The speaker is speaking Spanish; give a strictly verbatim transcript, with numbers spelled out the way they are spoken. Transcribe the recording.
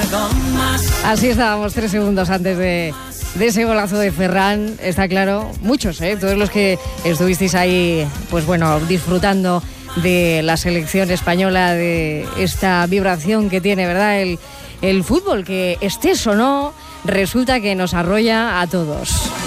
Así estábamos tres segundos antes de, de ese golazo de Ferran. Está claro, muchos, ¿eh? Todos los que estuvisteis ahí, pues bueno, disfrutando de la selección española, de esta vibración que tiene, ¿verdad? El, el fútbol, que estés o no, resulta que nos arrolla a todos.